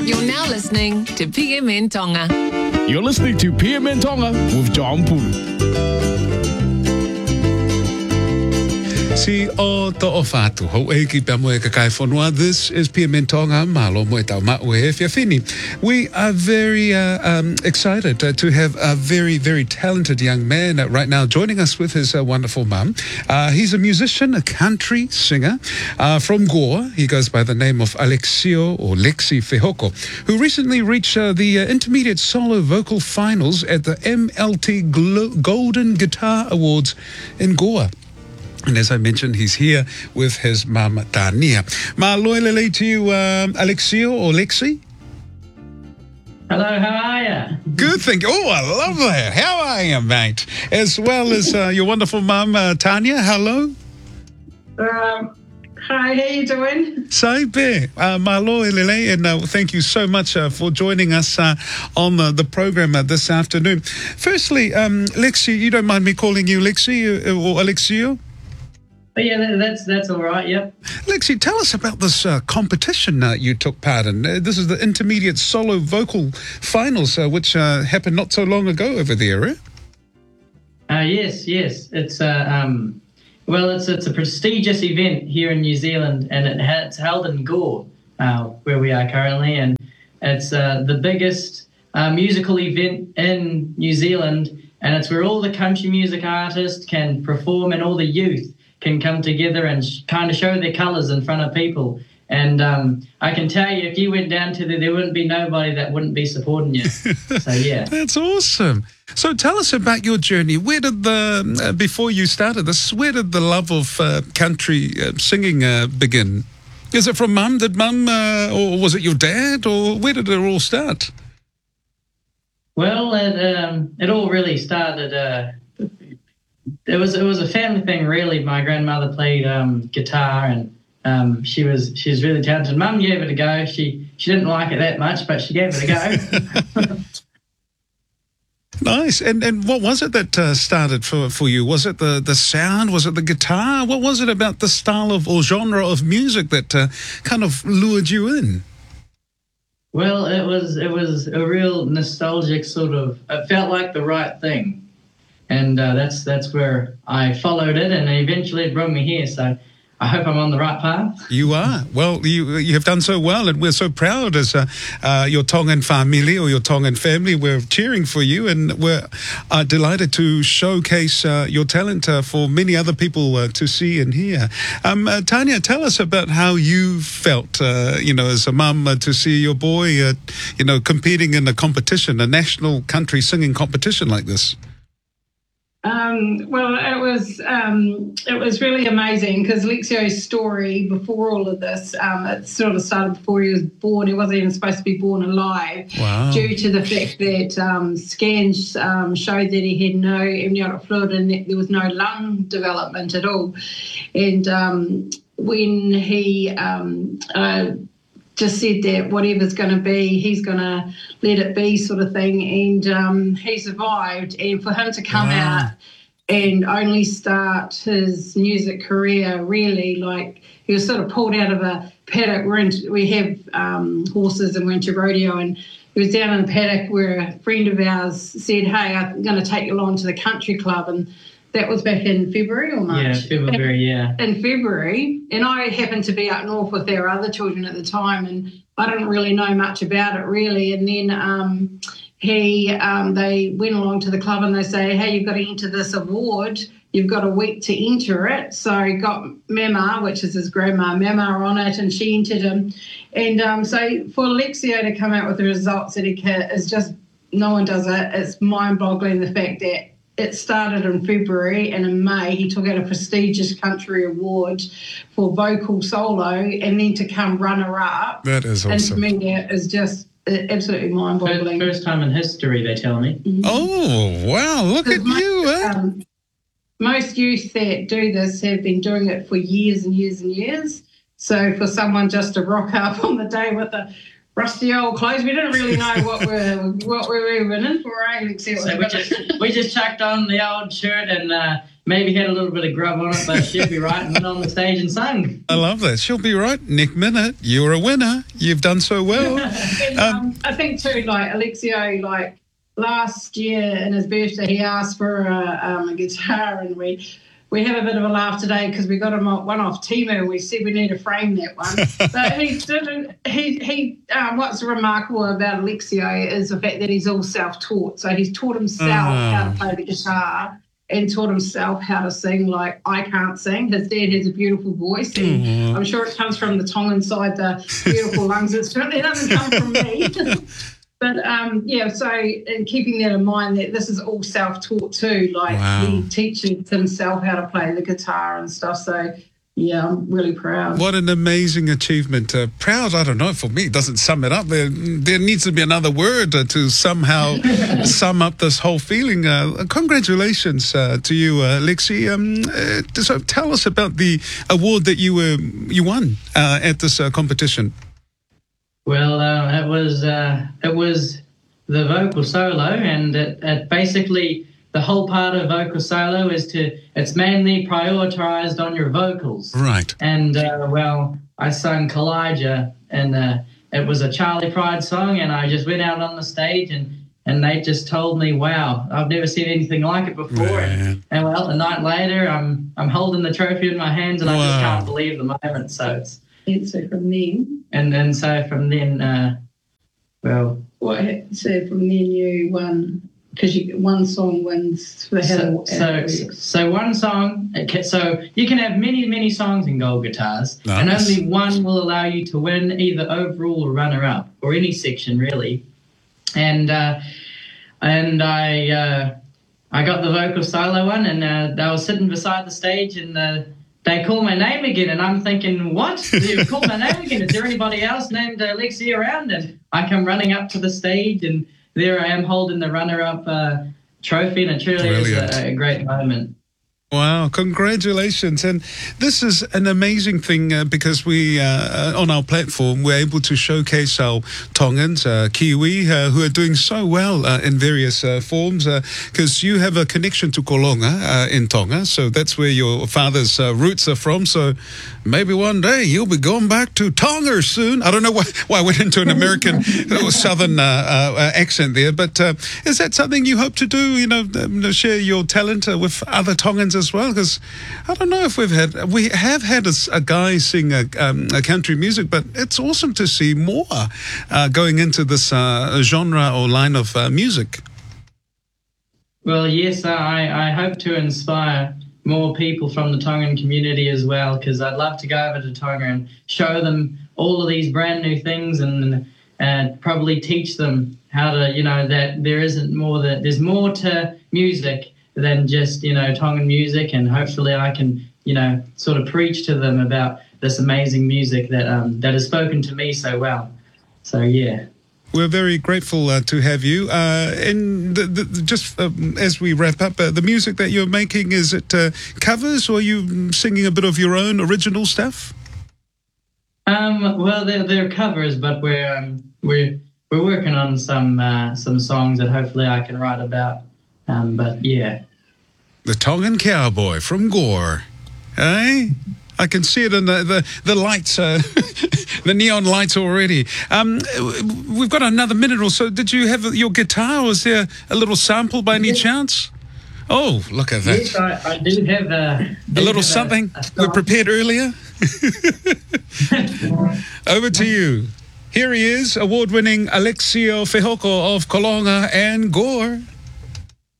You're now listening to PMN Tonga. You're listening to PMN Tonga with John Pulu. Si o to'o whātu hou e ki pia moe kakai whanua. This is PMN Tonga, malo moe tau ma'u e whia whini. We are very excited to have a very, very talented young man right now joining us with his wonderful mum. He's a musician, a country singer from Goa. He goes by the name of Alexio or Lexi Fehoko, who recently reached the intermediate solo vocal finals at the MLT Golden Guitar Awards in Goa. And as I mentioned, he's here with his mum, Tania. Ma loelele to you, Alexio or Lexi? Hello, how are you? Good, thank you. Oh, I love that. How are you, mate? As well as your wonderful mum, Tania. Hello. Hi, how you doing? Saipe, ma loelele, and thank you so much for joining us on the program this afternoon. Firstly, Lexi, you don't mind me calling you Lexi or Alexio? Oh, yeah, that's all right, yep. Lexi, tell us about this competition you took part in. This is the intermediate solo vocal finals, which happened not so long ago over there, eh? Yes. It's it's a prestigious event here in New Zealand, and it's held in Gore, where we are currently, and it's the biggest musical event in New Zealand, and it's where all the country music artists can perform and all the youth can come together and kind of show their colours in front of people. And I can tell you, if you went down to there wouldn't be nobody that wouldn't be supporting you. So, yeah. That's awesome. So tell us about your journey. Where did before you started this, where did the love of country singing begin? Is it from mum? Did mum, or was it your dad? Or where did it all start? Well, it all really started... It was a family thing, really. My grandmother played guitar, and she was really talented. Mum gave it a go. She didn't like it that much, but she gave it a go. Nice. And what was it that started for you? Was it the sound? Was it the guitar? What was it about the style of or genre of music that kind of lured you in? Well, it was a real nostalgic sort of. It felt like the right thing. And that's where I followed it, and eventually it brought me here. So I hope I'm on the right path. You are. Well, you have done so well, and we're so proud as your Tongan family or your Tongan family. We're cheering for you, and we're delighted to showcase your talent for many other people to see and hear. Tania, tell us about how you felt, as a mum to see your boy, competing in a competition, a national country singing competition like this. Well, it was really amazing because Lexio's story before all of this, it sort of started before he was born. He wasn't even supposed to be born alive. Wow. Due to the fact that scans showed that he had no amniotic fluid and that there was no lung development at all. And when he just said that whatever's going to be, he's going to let it be sort of thing. And he survived. And for him to come out and only start his music career, really, like he was sort of pulled out of a paddock. We have horses and we're into rodeo, and he was down in a paddock where a friend of ours said, hey, I'm going to take you along to the country club. And that was back in February or March? Yeah, February, yeah. In February. And I happened to be up north with our other children at the time, and I didn't really know much about it, really. And then they went along to the club and they say, hey, you've got to enter this award. You've got a week to enter it. So he got Mama, which is his grandma, Mama on it, and she entered him. And so for Alexio to come out with the results that he can is just, no one does it. It's mind-boggling, the fact that it started in February, and in May he took out a prestigious country award for vocal solo, and then to come runner-up. That is awesome. And to me, that is just absolutely mind-boggling. First time in history, they tell me. Mm-hmm. Oh, wow, look at you, eh? Most youth that do this have been doing it for years and years and years. So for someone just to rock up on the day with the rusty old clothes, we didn't really know what we were even in for, eh? So we just chucked on the old shirt and maybe had a little bit of grub on it, but she'll be right and went on the stage and sung. I love that. She'll be right. Nick Minute, you're a winner. You've done so well. And, I think too, like Alexio, like last year in his birthday, he asked for a guitar, and we have a bit of a laugh today because we got him one off Temu. We said we need to frame that one. But he didn't. What's remarkable about Alexio is the fact that he's all self-taught. So he's taught himself how to play the guitar and taught himself how to sing. Like, I can't sing. His dad has a beautiful voice, and I'm sure it comes from the Tongan side, the beautiful lungs. It certainly doesn't come from me. But, so in keeping that in mind, that this is all self-taught too, like he teaches himself how to play the guitar and stuff. So, yeah, I'm really proud. What an amazing achievement. Proud, I don't know, for me, it doesn't sum it up. There needs to be another word to somehow sum up this whole feeling. Congratulations to you, Lexi. So tell us about the award that you won at this competition. Well, it was the vocal solo, and it basically, the whole part of vocal solo it's mainly prioritized on your vocals. Right. And, I sung Kalijah, and it was a Charlie Pride song, and I just went out on the stage, and they just told me, wow, I've never seen anything like it before. And a night later, I'm holding the trophy in my hands, and I just can't believe the moment. So it's... So from then, and so from then, so from then you won, because one song wins for so one song. So you can have many songs in gold guitars, and only one will allow you to win either overall or runner up, or any section really. And I got the vocal solo one, and they were sitting beside the stage, and they call my name again, and I'm thinking, what? They've called my name again. Is there anybody else named Alexi around? And I come running up to the stage, and there I am holding the runner-up trophy, and it truly is a great moment. Wow, congratulations. And this is an amazing thing because we, on our platform, we're able to showcase our Tongans, Kiwi, who are doing so well in various forms, because you have a connection to Kolonga in Tonga, so that's where your father's roots are from. So maybe one day you'll be going back to Tonga soon. I don't know why I went into an American or southern accent there, but is that something you hope to do, share your talent with other Tongans as well? Because I don't know if we have had a guy sing a country music, but it's awesome to see more going into this genre or line of music. Well, yes, I hope to inspire more people from the Tongan community as well, because I'd love to go over to Tonga and show them all of these brand new things, and probably teach them how to, that there's more to music than just, Tongan music, and hopefully I can, sort of preach to them about this amazing music that has spoken to me so well. So, yeah. We're very grateful to have you. And just as we wrap up, the music that you're making, is it covers, or are you singing a bit of your own original stuff? Well, they're covers, but we're working on some songs that hopefully I can write about. But yeah. The Tongan Cowboy from Gore. Eh? I can see it in the lights, the neon lights already. We've got another minute or so. Did you have your guitar? Was there a little sample by any chance? Oh, look at that. Yes, I do have a little something we prepared earlier. Over to you. Here he is, award-winning Alexio Fehoko of Kolonga and Gore.